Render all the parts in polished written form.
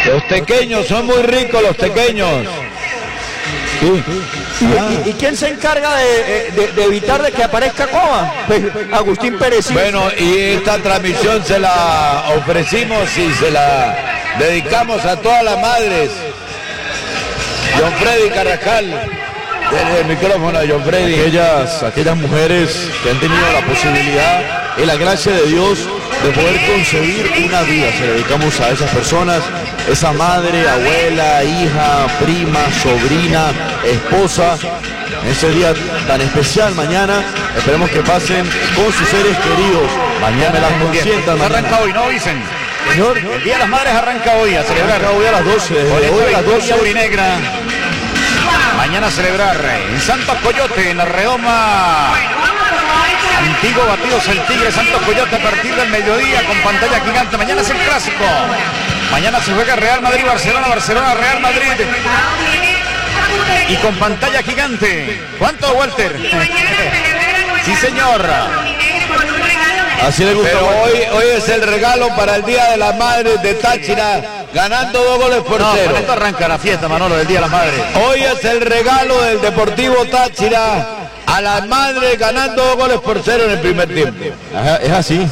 Los tequeños, son muy ricos los tequeños. Sí. ¿Y quién se encarga de evitar de que aparezca Cova? Pues Agustín Pérez. Bueno, y esta transmisión se la ofrecimos y se la dedicamos a todas las madres. John Freddy Carrascal, desde el micrófono a John Freddy. Aquellas mujeres que han tenido la posibilidad y la gracia de Dios de poder concebir una vida. Se le dedicamos a esas personas, esa madre, abuela, hija, prima, sobrina, esposa, en ese día tan especial mañana. Esperemos que pasen con sus seres queridos. Mañana las consientan. Arranca hoy, ¿no, dicen? Señor, el Día de las Madres arranca hoy a celebrar. Arranca hoy a las 12. Hoy a las 12. Aurinegra. Mañana a celebrar en Santos Coyote, en la redoma. Antiguo Batidos el Tigre, Santos Coyote a partir del mediodía con pantalla gigante. Mañana es el clásico. Mañana se juega Real Madrid-Barcelona, Barcelona-Real Madrid. Y con pantalla gigante. ¿Cuánto, Walter? Sí, señor. Así le gusta. Pero hoy es el regalo para el Día de las Madres de Táchira, ganando 2 goles por 0. Con esto arranca la fiesta, Manolo, del Día de las Madres. Hoy es el regalo del Deportivo Táchira a las madres, ganando 2 goles por 0 en el primer tiempo. Es así.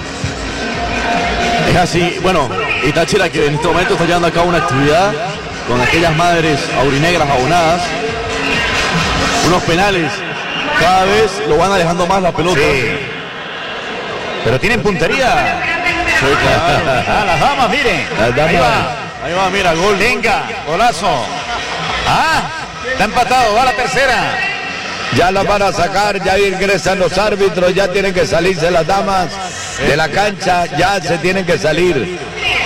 Es así. Bueno, y Táchira, que en este momento está llevando a cabo una actividad con aquellas madres aurinegras abonadas. Unos penales. Cada vez lo van alejando más la pelota. Sí. Pero tienen puntería. Sí, claro. Las damas, miren. Ahí va, mira, gol. Venga, golazo. Está empatado, va la tercera. Ya la van a sacar, ya ingresan los árbitros, ya tienen que salirse las damas de la cancha, ya se tienen que salir.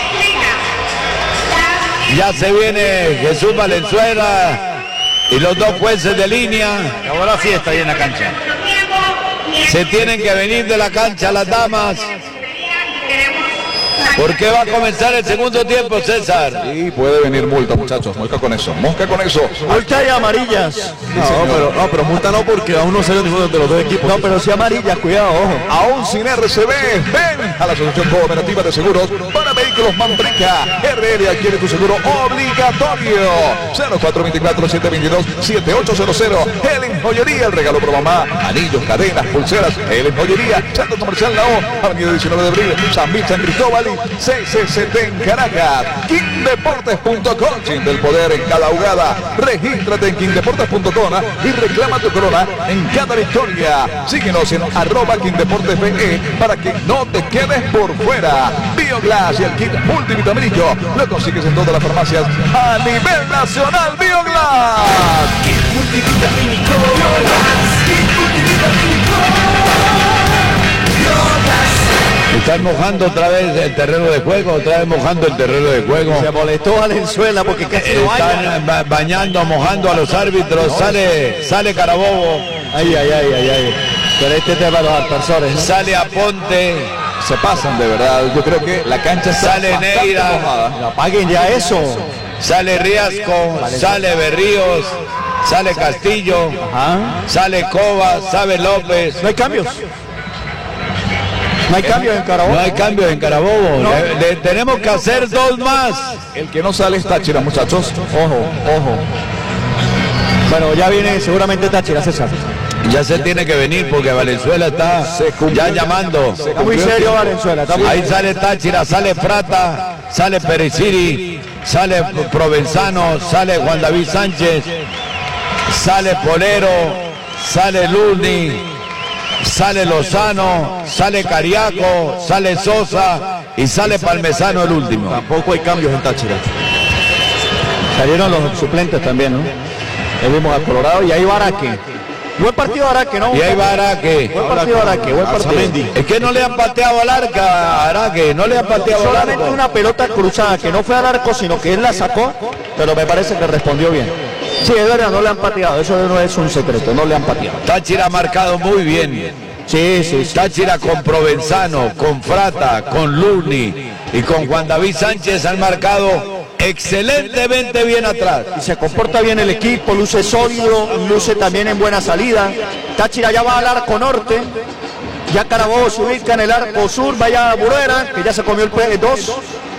Ya se viene Jesús Valenzuela y los 2 jueces de línea. Acabó la fiesta ahí en la cancha. Se tienen que venir de la cancha las damas. ¿Por qué va a comenzar el segundo tiempo, César? Sí, puede venir multa, muchachos. Mosca con eso. Multa y amarillas. No, pero multa no, porque aún no salió ninguno de los 2 equipos. No, pero sí amarillas, cuidado, ojo. Aún sin RCB, ven a la Asociación Cooperativa de Seguros para Vehículos Manrica. RL adquiere tu seguro obligatorio. 0424-722-7800. Helen Joyería, el regalo por mamá. Anillos, cadenas, pulseras. Helen Joyería, Centro Comercial La O, Avenida 19 de Abril, San Miguel, San Cristóbal y CCCT en Caracas. KingDeportes.com, King del poder en cada jugada. Regístrate en KingDeportes.com y reclama tu corona en cada victoria. Síguenos en @KingDeportesBE para que no te quedes por fuera. Bioglass y el kit multivitamínico lo consigues en todas las farmacias a nivel nacional. Bioglass. Kit multivitamínico. Kit multivitamínico. Están mojando otra vez el terreno de juego, Se molestó Valenzuela porque casi no están bañando, mojando a los árbitros. Sale Carabobo. Ay. Pero este tema de los aspersores, ¿no? Sale Aponte. Se pasan de verdad. Yo creo que la cancha sale Neira. Apaguen ya eso. Sale Riasco, sale Berríos, sale Castillo, sale Cobas, sale López. No hay cambios. No hay cambios en Carabobo. No hay cambios en Carabobo. No. Tenemos que hacer 2 más. El que no sale es Táchira, muchachos. Ojo. Bueno, ya viene seguramente Táchira, César. Ya se tiene que venir porque Valenzuela está ya llamando. Está muy serio Valenzuela. Ahí sale Táchira, sale Prata, sale Periciri, sale Provenzano, sale Juan David Sánchez, sale Polero, sale Luni, sale Lozano, sale Cariaco, sale Sosa y sale Palmesano el último. Tampoco hay cambios en Táchira. Salieron los suplentes también, ¿no? Le vimos a Colorado y ahí va Araque. Buen partido Araque, ¿no? Y ahí va Araque. Buen partido Araque, buen partido. Es que no le han pateado al arca, Araque, no le han pateado al arco. Solamente una pelota cruzada que no fue al arco, sino que él la sacó, pero me parece que respondió bien. Sí, es verdad, no le han pateado, eso no es un secreto, no le han pateado. Táchira ha marcado muy bien. Sí. Táchira con Provenzano, con Frata, con Luni y con Juan David Sánchez han marcado excelentemente bien atrás. Y se comporta bien el equipo, luce sólido, luce también en buena salida. Táchira ya va al arco norte, ya Carabobo se ubica en el arco sur, vaya Buruera, que ya se comió el P2,